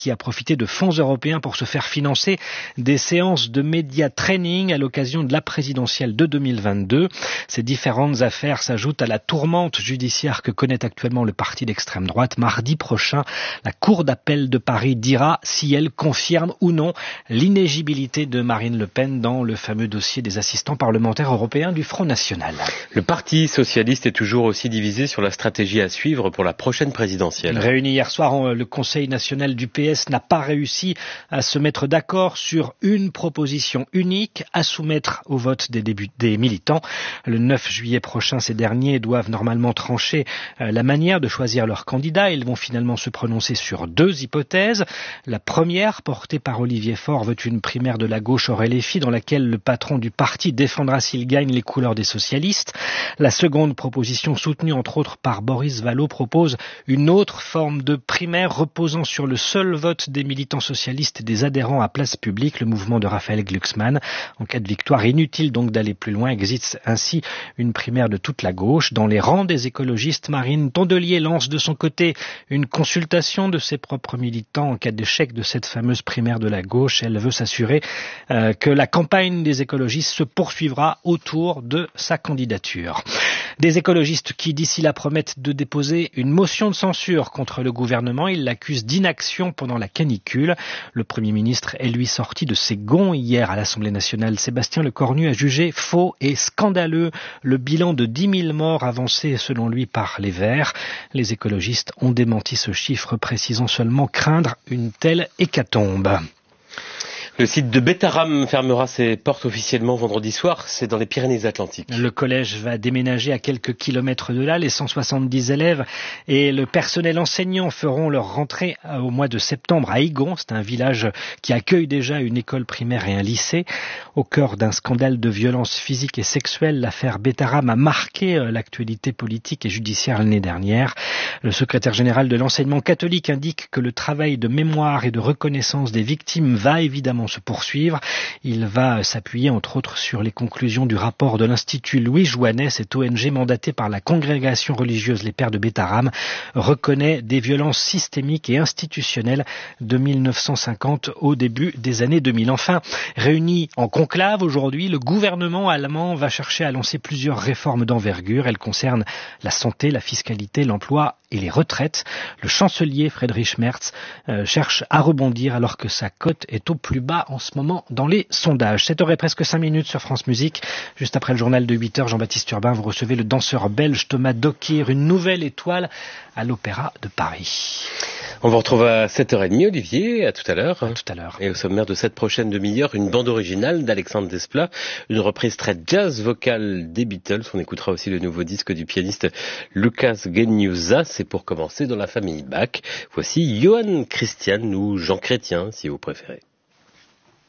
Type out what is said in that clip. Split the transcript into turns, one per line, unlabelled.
qui a profité de fonds européens pour se faire financer des séances de média training à l'occasion de la présidentielle de 2022. Ces différentes affaires s'ajoutent à la tourmente judiciaire que connaît actuellement le parti d'extrême droite. Mardi prochain, la Cour d'appel de Paris dira si elle confirme ou non l'inéligibilité de Marine Le Pen dans le fameux dossier des assistants parlementaires européens du Front National.
Le Parti socialiste est toujours aussi divisé sur la stratégie à suivre pour la prochaine présidentielle.
Réuni hier soir, le Conseil national du PS n'a pas réussi à se mettre d'accord sur une proposition unique à soumettre au vote des militants. Le 9 juillet prochain, ces derniers doivent normalement trancher la manière de choisir leur candidat. Ils vont finalement se prononcer sur deux hypothèses. La première, portée par Olivier Faure, veut une primaire de la gauche hors LFI dans laquelle le patron du parti défendra s'il gagne les couleurs des socialistes. La seconde proposition, soutenue entre autres par Boris Vallaud, propose une autre forme de primaire reposant sur le seul vote des militants socialistes et des adhérents à Place Publique, le mouvement de Raphaël Glucksmann. En cas de victoire, inutile donc d'aller plus loin, existe ainsi une primaire de toute la gauche. Dans les rangs des écologistes, Marine Tondelier lance de son côté une consultation de ses propres militants en cas d'échec de cette fameuse primaire de la gauche. Elle veut s'assurer que la campagne des écologistes se poursuivra autour de sa candidature. Des écologistes qui d'ici là promettent de déposer une motion de censure contre le gouvernement. Ils l'accusent d'inaction pendant la canicule. Le Premier ministre est lui sorti de ses gonds hier à l'Assemblée nationale. Sébastien Lecornu a jugé faux et scandaleux le bilan de 10 000 morts avancé selon lui par les Verts. Les écologistes ont démenti ce chiffre, précisant seulement craindre une telle hécatombe.
Le site de Bétharram fermera ses portes officiellement vendredi soir, c'est dans les Pyrénées-Atlantiques.
Le collège va déménager à quelques kilomètres de là. Les 170 élèves et le personnel enseignant feront leur rentrée au mois de septembre à Igon. C'est un village qui accueille déjà une école primaire et un lycée. Au cœur d'un scandale de violence physique et sexuelle, l'affaire Bétharram a marqué l'actualité politique et judiciaire l'année dernière. Le secrétaire général de l'enseignement catholique indique que le travail de mémoire et de reconnaissance des victimes va évidemment se poursuivre. Il va s'appuyer entre autres sur les conclusions du rapport de l'Institut Louis Jouannet. Cette ONG mandatée par la congrégation religieuse Les Pères de Bétharram reconnaît des violences systémiques et institutionnelles de 1950 au début des années 2000. Enfin, réuni en conclave aujourd'hui, le gouvernement allemand va chercher à lancer plusieurs réformes d'envergure. Elles concernent la santé, la fiscalité, l'emploi et les retraites. Le chancelier Friedrich Merz cherche à rebondir alors que sa cote est au plus bas en ce moment dans les sondages. 7h et presque 5 minutes sur France Musique. Juste après le journal de 8h, Jean-Baptiste Urbain, vous recevez le danseur belge Thomas Dokir, une nouvelle étoile à l'Opéra de Paris.
On vous retrouve à 7h30, Olivier, à tout à l'heure.
À tout à l'heure.
Et au sommaire de cette prochaine demi-heure, une bande originale d'Alexandre Desplat, une reprise très jazz vocale des Beatles. On écoutera aussi le nouveau disque du pianiste Lucas Geniusa. C'est pour commencer dans la famille Bach. Voici Johann Christian ou Jean Chrétien, si vous préférez.